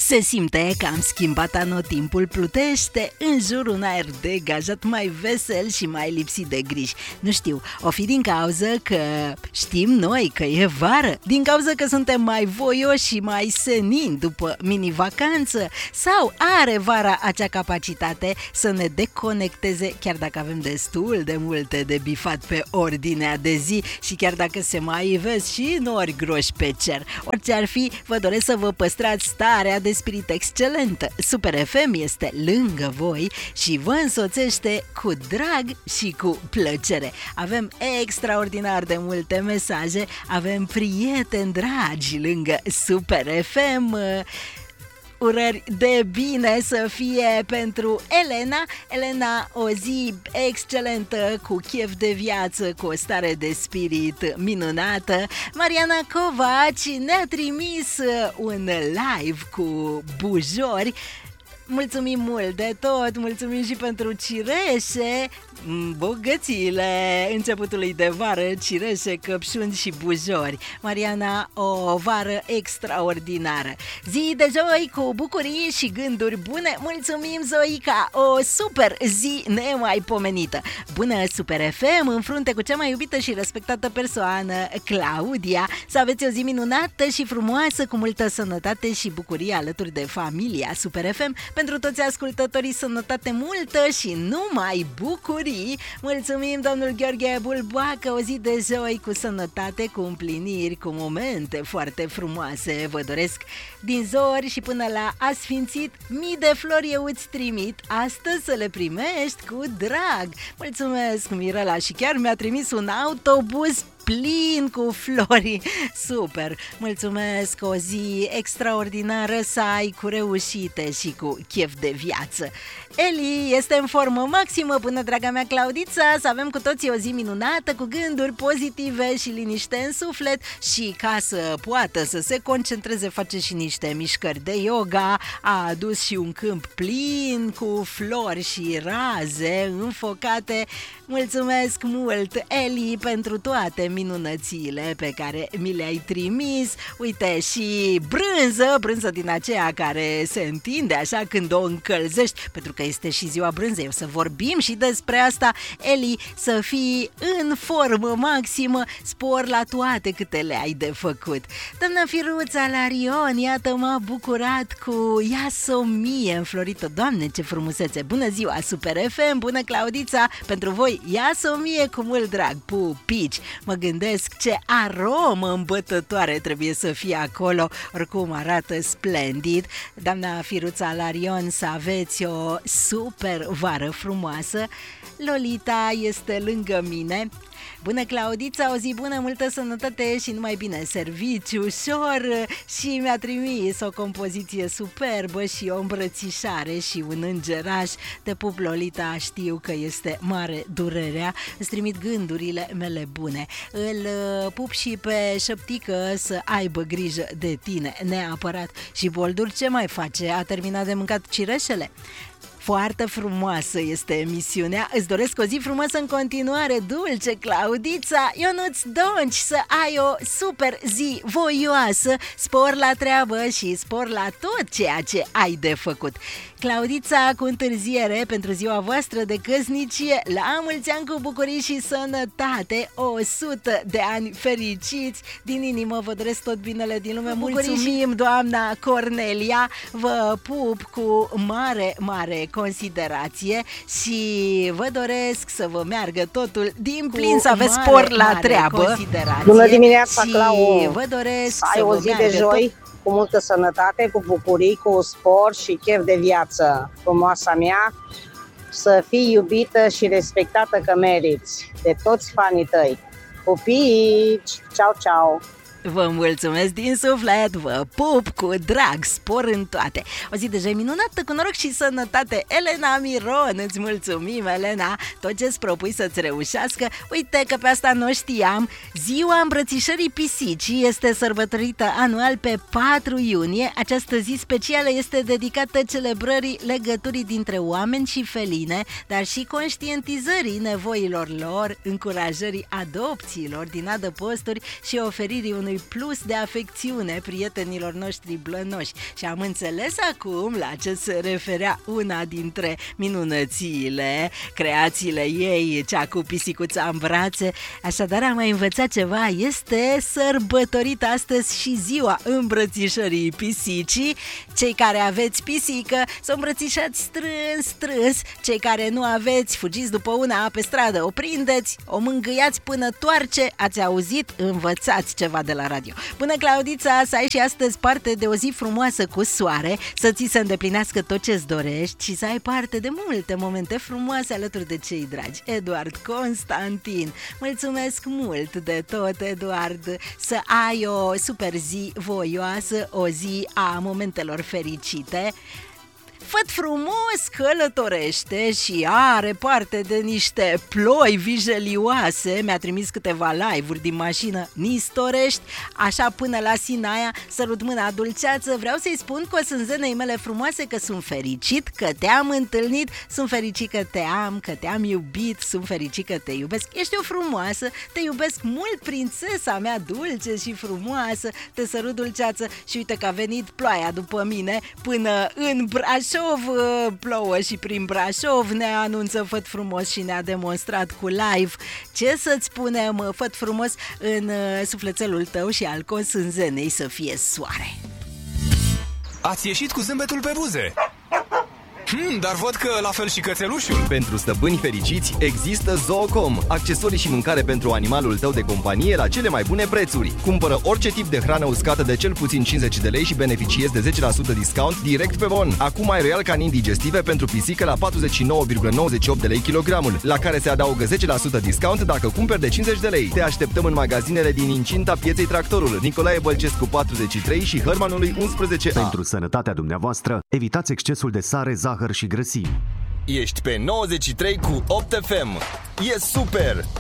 Se simte că am schimbat anotimpul, plutește în jur un aer degajat mai vesel și mai lipsit de griji. Nu știu, o fi din cauza că știm noi că e vară, din cauza că suntem mai voioși și mai senini după mini-vacanță, sau are vara acea capacitate să ne deconecteze chiar dacă avem destul de multe de bifat pe ordinea de zi și chiar dacă se mai ivesc și nori groși pe cer. Orice ar fi, vă doresc să vă păstrați starea de spirit excelentă. Super FM este lângă voi și vă însoțește cu drag și cu plăcere. Avem extraordinar de multe mesaje, avem prieteni dragi lângă Super FM. Urări de bine să fie pentru Elena. Elena, o zi excelentă, cu chef de viață, cu o stare de spirit minunată. Mariana Covaci ne-a trimis un live cu bujori. Mulțumim mult de tot, mulțumim și pentru cireșe, bogățiile începutului de vară, cireșe, căpșuni și bujori. Mariana, o vară extraordinară. Zi de joi cu bucurii și gânduri bune. Mulțumim, Zoica, o super zi nemaipomenită. Bună Super FM, în frunte cu cea mai iubită și respectată persoană, Claudia. Să aveți o zi minunată și frumoasă, cu multă sănătate și bucurie alături de familia Super FM. Pentru toți ascultătorii, sănătate multă și numai bucurii. Mulțumim, domnul Gheorghe Bulboacă, o zi de joi cu sănătate, cu împliniri, cu momente foarte frumoase. Vă doresc din zori și până la asfințit, mii de flori eu îți trimit, astăzi să le primești cu drag. Mulțumesc, Mirela, și chiar mi-a trimis un autobuz plin cu flori. Super! Mulțumesc, o zi extraordinară să ai, cu reușite și cu chef de viață. Eli este în formă maximă. Bună, draga mea Claudița, să avem cu toții o zi minunată, cu gânduri pozitive și liniște în suflet. Și ca să poată să se concentreze, face și niște mișcări de yoga. A adus și un câmp plin cu flori și raze înfocate. Mulțumesc mult, Eli, pentru toate minunățile pe care mi le-ai trimis. Uite, și brânză din aceea care se întinde așa când o încălzești, pentru că este și ziua brânzei. O să vorbim și despre asta. Eli, să fii în formă maximă, spor la toate câte le-ai de făcut. Doamna Firuța Larion, iată, m-a bucurat cu Iasomie înflorită. Doamne, ce frumusețe! Bună ziua, Super FM! Bună, Claudița! Pentru voi Iasomie cu mult drag, pupici. Mă gândesc ce aromă îmbătătoare trebuie să fie acolo. Oricum arată splendid. Doamna Firuța Larion, să aveți o super vară frumoasă. Lolita este lângă mine. Bună, Claudița, o zi bună, multă sănătate și numai bine, serviciu ușor. Și mi-a trimis o compoziție superbă și o îmbrățișare și un îngeraș. Te pup, Lolita, știu că este mare durerea. Îți trimit gândurile mele bune. Îl pup și pe Șăptică, să aibă grijă de tine neapărat. Și Boldur, ce mai face? A terminat de mâncat cireșele? Foarte frumoasă este emisiunea. Îți doresc o zi frumoasă în continuare, dulce Claudița. Ionuț Donci, să ai o super zi voioasă, spor la treabă și spor la tot ceea ce ai de făcut. Claudița, cu întârziere pentru ziua voastră de căsnicie, la mulți ani cu bucurii și sănătate, 100 de ani fericiți. Din inimă vă doresc tot binele din lume. Mulțumim, doamna Cornelia, vă pup cu mare considerație și vă doresc să vă meargă totul din plin, să aveți spor la treabă. Bună dimineața, Clau! Vă doresc să ai o zi de joi cu multă sănătate, cu bucurii, cu spor și chef de viață. Frumoasa mea, să fii iubită și respectată, că meriți, de toți fanii tăi. Pupici! Ceau, ceau! Vă mulțumesc din suflet, vă pup cu drag, spor în toate. O zi deja minunată, cu noroc și sănătate. Elena Miron, îți mulțumim, Elena, tot ce-ți propui să-ți reușească. Uite că pe asta nu știam. Ziua îmbrățișării pisicii este sărbătorită anual pe 4 iunie. Această zi specială este dedicată celebrării legăturii dintre oameni și feline, dar și conștientizării nevoilor lor, încurajării adopțiilor din adăposturi și oferirii unui unui plus de afecțiune prietenilor noștri blănoși. Și am înțeles acum la ce se referea una dintre minunățiile, creațiile ei, cea cu pisicuța în brațe. Așadar am mai învățat ceva, este sărbătorită astăzi și ziua îmbrățișării pisicii. Cei care aveți pisică să o îmbrățișați strâns, strâns. Cei care nu aveți, fugiți după una pe stradă, o prindeți, o mângâiați până toarce. Ați auzit? Învățați ceva de la radio. Bună, Claudița, să ai și astăzi parte de o zi frumoasă cu soare, să ți se îndeplinească tot ce-ți dorești și să ai parte de multe momente frumoase alături de cei dragi. Eduard Constantin, mulțumesc mult de tot, Eduard, să ai o super zi voioasă, o zi a momentelor fericite. Făt frumos călătorește și are parte de niște ploi vijelioase. Mi-a trimis câteva live-uri din mașină. Nistorești, așa până la Sinaia. Sărut mâna, dulceață. Vreau să-i spun cu o sânzenei mele frumoase că sunt fericit că te-am întâlnit, sunt fericit că te am, că te-am iubit, sunt fericit că te iubesc. Ești o frumoasă, te iubesc mult, prințesa mea dulce și frumoasă. Te sărut, dulceață. Și uite că a venit ploaia după mine până în Brașov. Plouă și prin Brașov, ne anunță Făt frumos și ne-a demonstrat cu live. Ce să-ți spunem, Făt frumos, în sufletelul tău și al consânzenei să fie soare. Ați ieșit cu zâmbetul pe buze. Dar văd că la fel și cățelușul. Pentru stăpâni fericiți există Zoocom, accesorii și mâncare pentru animalul tău de companie la cele mai bune prețuri. Cumpără orice tip de hrană uscată de cel puțin 50 de lei și beneficiezi de 10% discount direct pe bon. Acum ai Royal Canin digestive pentru pisică la 49,98 de lei kilogramul, la care se adaugă 10% discount dacă cumperi de 50 de lei. Te așteptăm în magazinele din incinta Pieței Tractorul, Nicolae Bălcescu 43 și Hărmanului 11A. Pentru sănătatea dumneavoastră, evitați excesul de sare, zahăr și grăsimi. Ești pe 93 cu 8 FM. E super!